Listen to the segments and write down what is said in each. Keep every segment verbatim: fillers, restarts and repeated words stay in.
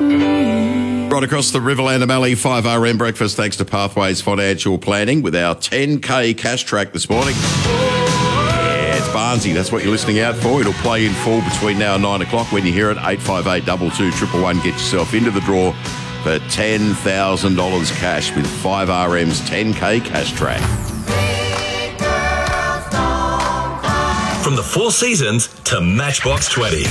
Right across the Riverland and Mallee five R M breakfast, thanks to Pathways Financial Planning with our ten K cash track this morning. Yeah, it's Barnsey. That's what you're listening out for. It'll play in full between now and nine o'clock. When you hear it, eight five eight, two two, one one one. Get yourself into the draw for ten thousand dollars cash with five R M's ten K cash track. From the Four Seasons to Matchbox twenty.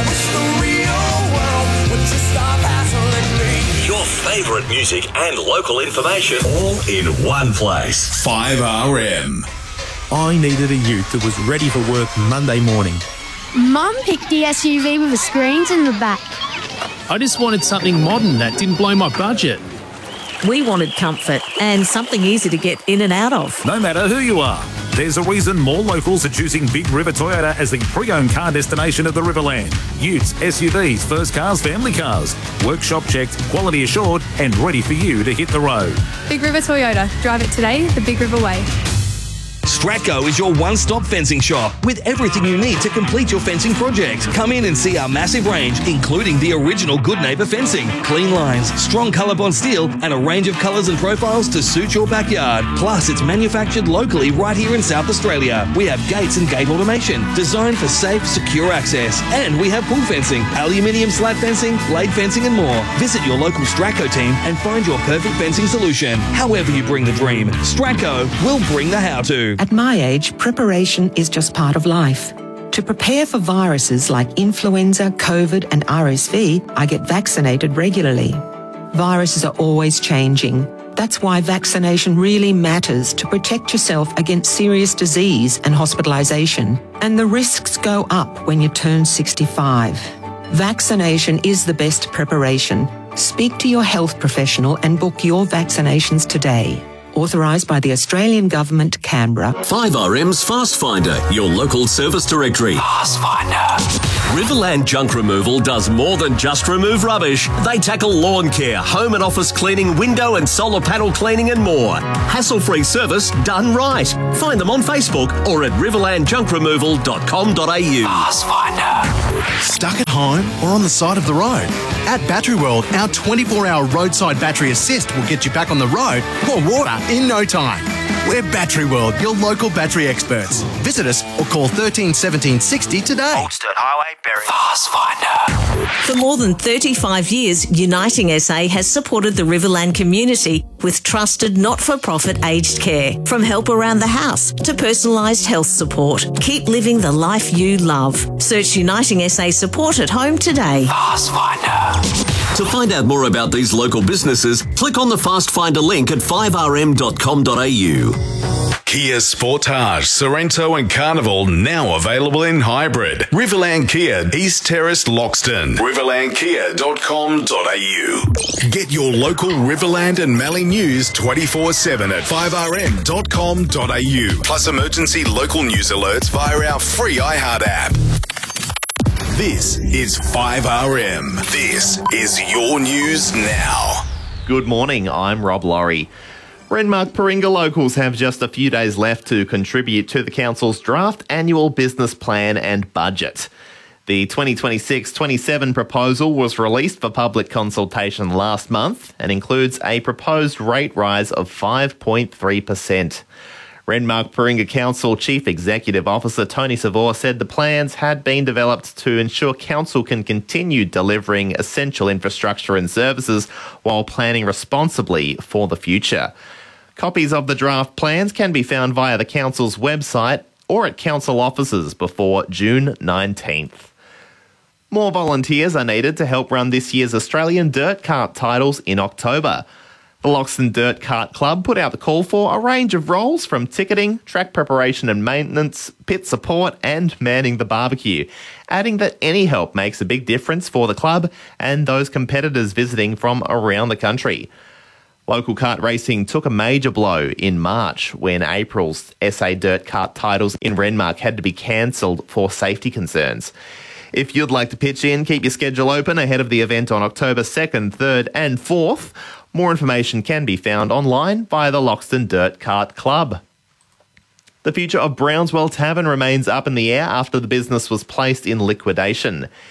Your favourite music and local information all in one place. five R M. I needed a ute that was ready for work Monday morning. Mum picked the S U V with the screens in the back. I just wanted something modern that didn't blow my budget. We wanted comfort and something easy to get in and out of. No matter who you are, there's a reason more locals are choosing Big River Toyota as the pre-owned car destination of the Riverland. Utes, S U Vs, first cars, family cars. Workshop checked, quality assured, and ready for you to hit the road. Big River Toyota. Drive it today the Big River way. Stratco is your one-stop fencing shop with everything you need to complete your fencing project. Come in and see our massive range, including the original Good Neighbour fencing, clean lines, strong ColourBond steel, and a range of colours and profiles to suit your backyard. Plus, it's manufactured locally right here in South Australia. We have gates and gate automation designed for safe, secure access. And we have pool fencing, aluminium slat fencing, blade fencing, and more. Visit your local Stratco team and find your perfect fencing solution. However you bring the dream, Stratco will bring the how-to. At my age, preparation is just part of life. To prepare for viruses like influenza, COVID, and R S V, I get vaccinated regularly. Viruses are always changing. That's why vaccination really matters to protect yourself against serious disease and hospitalisation. And the risks go up when you turn sixty-five. Vaccination is the best preparation. Speak to your health professional and book your vaccinations today. Authorised by the Australian Government, Canberra. five R M's Fast Finder, your local service directory. Fast Finder. Riverland Junk Removal does more than just remove rubbish. They tackle lawn care, home and office cleaning, window and solar panel cleaning and more. Hassle-free service done right. Find them on Facebook or at riverland junk removal dot com dot a u. Fast Finder. Stuck at home or on the side of the road? At Battery World, our twenty-four hour roadside battery assist will get you back on the road or water in no time. We're Battery World, your local battery experts. Visit us or call thirteen seventeen sixty today. Oldstone Highway, Berry. Fast Finder. For more than thirty-five years, Uniting S A has supported the Riverland community with trusted not-for-profit aged care. From help around the house to personalised health support. Keep living the life you love. Search Uniting S A support at home today. Fast Finder. To find out more about these local businesses, click on the Fast Finder link at five r m dot com dot a u. Kia Sportage, Sorrento and Carnival now available in hybrid. Riverland Kia, East Terrace, Loxton. riverland kia dot com dot a u. Get your local Riverland and Mallee news twenty-four seven at five r m dot com dot a u. Plus emergency local news alerts via our free iHeart app. This is five R M. This is your news now. Good morning, I'm Rob Laurie. Renmark Paringa locals have just a few days left to contribute to the council's draft annual business plan and budget. The twenty twenty-six twenty-seven proposal was released for public consultation last month and includes a proposed rate rise of five point three percent. Renmark Paringa Council Chief Executive Officer Tony Savoy said the plans had been developed to ensure council can continue delivering essential infrastructure and services while planning responsibly for the future. Copies of the draft plans can be found via the council's website or at council offices before June nineteenth. More volunteers are needed to help run this year's Australian Dirt Cart titles in October. The Loxton Dirt Cart Club put out the call for a range of roles from ticketing, track preparation and maintenance, pit support and manning the barbecue, adding that any help makes a big difference for the club and those competitors visiting from around the country. Local kart racing took a major blow in March when April's S A Dirt Kart titles in Renmark had to be cancelled for safety concerns. If you'd like to pitch in, keep your schedule open ahead of the event on October second, third and fourth. More information can be found online via the Loxton Dirt Kart Club. The future of Brownswell Tavern remains up in the air after the business was placed in liquidation.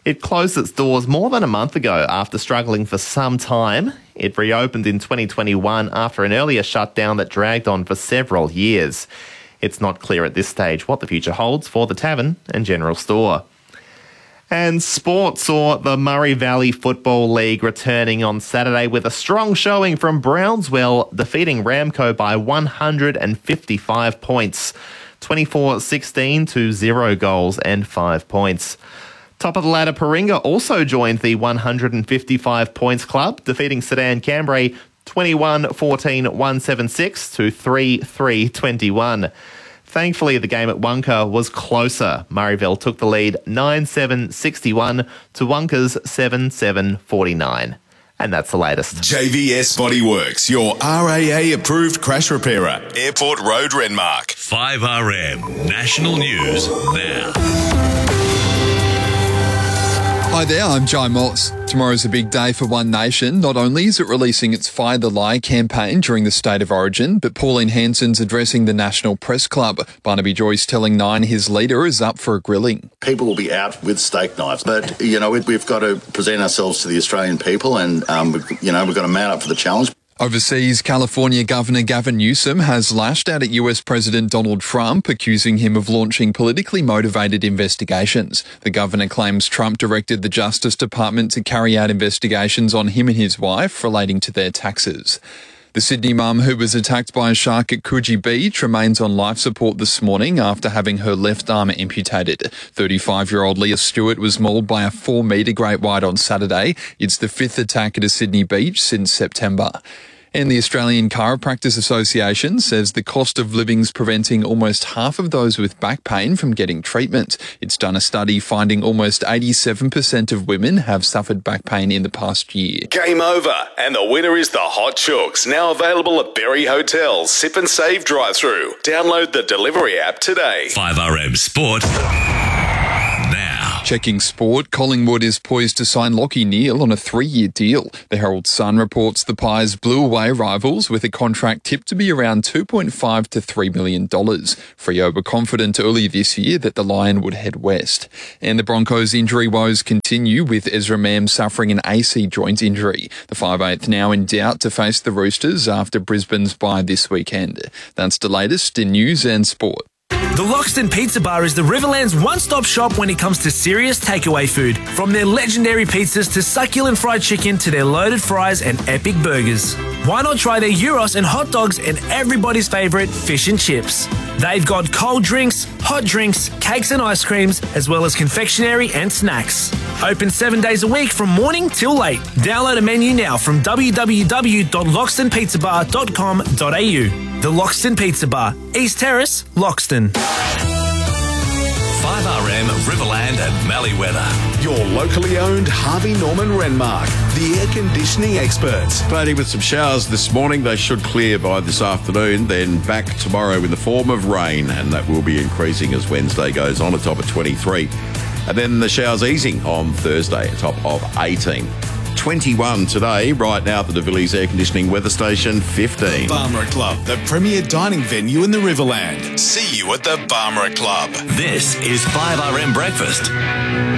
It closed its doors more than a month ago after struggling for some time. It reopened in twenty twenty-one after an earlier shutdown that dragged on for several years. It's not clear at this stage what the future holds for the tavern and general store. And sport saw the Murray Valley Football League returning on Saturday with a strong showing from Brownswell, defeating Ramco by one hundred fifty-five points, twenty-four sixteen to zero goals and five points. Top of the ladder, Paringa also joined the one hundred fifty-five points club, defeating Sedan Cambrai twenty-one fourteen one seventy-six to three three twenty-one. Thankfully, the game at Wonka was closer. Murrayville took the lead nine seven sixty-one to Wonka's seven seven forty-nine. And that's the latest. J V S Bodyworks, your R A A-approved crash repairer. Airport Road, Renmark. five R M National News now. Hi there, I'm Jai Moss. Tomorrow's a big day for One Nation. Not only is it releasing its Fire the Lie campaign during the State of Origin, but Pauline Hanson's addressing the National Press Club. Barnaby Joyce telling Nine his leader is up for a grilling. People will be out with steak knives, but, you know, we've got to present ourselves to the Australian people and, um, you know, we've got to mount up for the challenge. Overseas, California Governor Gavin Newsom has lashed out at U S President Donald Trump, accusing him of launching politically motivated investigations. The governor claims Trump directed the Justice Department to carry out investigations on him and his wife relating to their taxes. The Sydney mum who was attacked by a shark at Coogee Beach remains on life support this morning after having her left arm amputated. thirty-five-year-old Leah Stewart was mauled by a four-metre great white on Saturday. It's the fifth attack at a Sydney beach since September. And the Australian Chiropractors Association says the cost of living's preventing almost half of those with back pain from getting treatment. It's done a study finding almost eighty-seven percent of women have suffered back pain in the past year. Game over, and the winner is the Hot Chooks, now available at Berry Hotel Sip and Save drive-through. Download the delivery app today. five R M Sport. Checking sport, Collingwood is poised to sign Lachie Neale on a three-year deal. The Herald Sun reports the Pies blew away rivals with a contract tipped to be around two point five to three million dollars. Freo were confident early this year that the Lion would head west. And the Broncos' injury woes continue, with Ezra Mam suffering an A C joint injury. The five eighth now in doubt to face the Roosters after Brisbane's bye this weekend. That's the latest in news and sport. The Loxton Pizza Bar is the Riverland's one-stop shop when it comes to serious takeaway food. From their legendary pizzas to succulent fried chicken to their loaded fries and epic burgers. Why not try their gyros and hot dogs and everybody's favourite fish and chips? They've got cold drinks, hot drinks, cakes and ice creams, as well as confectionery and snacks. Open seven days a week from morning till late. Download a menu now from w w w dot loxton pizza bar dot com dot a u. The Loxton Pizza Bar, East Terrace, Loxton. five R M Riverland and Mallee weather. Your locally owned Harvey Norman Renmark, the air conditioning experts. Cloudy with some showers this morning. They should clear by this afternoon, then back tomorrow in the form of rain, and that will be increasing as Wednesday goes on, a top of twenty-three. And then the showers easing on Thursday, a top of eighteen. twenty-one today, right now at the De Villiers Air Conditioning Weather Station, fifteen. Barmera Club, the premier dining venue in the Riverland. See you at the Barmera Club. This is five R M Breakfast.